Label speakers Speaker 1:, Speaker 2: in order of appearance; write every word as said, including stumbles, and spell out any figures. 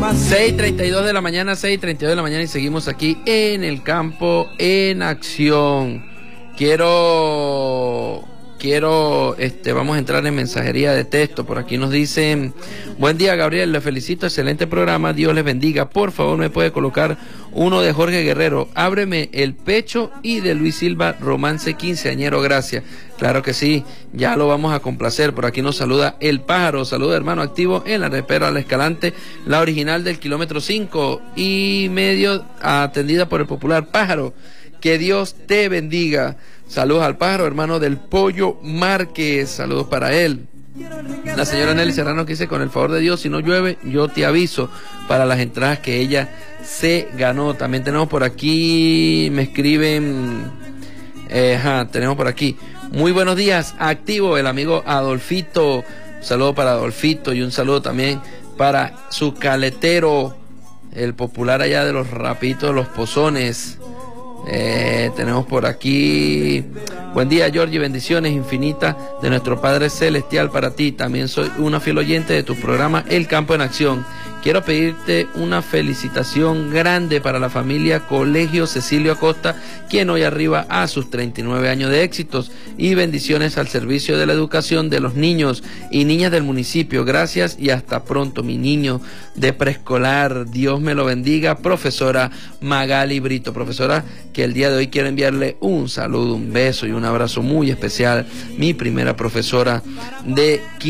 Speaker 1: seis treinta y dos de la mañana, seis treinta y dos de la mañana, y seguimos aquí en el campo en acción. Quiero, quiero, este, vamos a entrar en mensajería de texto. Por aquí nos dicen: buen día, Gabriel, le felicito, excelente programa, Dios les bendiga. Por favor, me puede colocar uno de Jorge Guerrero, Ábreme el pecho, y de Luis Silva, Romance quinceañero, gracias. Claro que sí, ya lo vamos a complacer. Por aquí nos saluda El Pájaro, saluda hermano activo en la repera al Escalante, la original del kilómetro cinco y medio, atendida por el popular Pájaro. Que Dios te bendiga. Saludos al Pájaro, hermano del Pollo Márquez, saludos para él. La señora Nelly Serrano que dice: con el favor de Dios, si no llueve, yo te aviso para las entradas que ella se ganó. También tenemos por aquí, me escriben, eh, ajá, tenemos por aquí: muy buenos días, activo el amigo Adolfito. Un saludo para Adolfito y un saludo también para su caletero, el popular allá de los rapitos, los pozones. Eh, tenemos por aquí: buen día, Georgie, bendiciones infinitas de nuestro Padre Celestial para ti. También soy una fiel oyente de tu programa El Campo en Acción. Quiero pedirte una felicitación grande para la familia Colegio Cecilio Acosta, quien hoy arriba a sus treinta y nueve años de éxitos, y bendiciones al servicio de la educación de los niños y niñas del municipio. Gracias y hasta pronto, mi niño de preescolar. Dios me lo bendiga, profesora Magali Brito. Profesora, que el día de hoy quiero enviarle un saludo, un beso y un abrazo muy especial, mi primera profesora de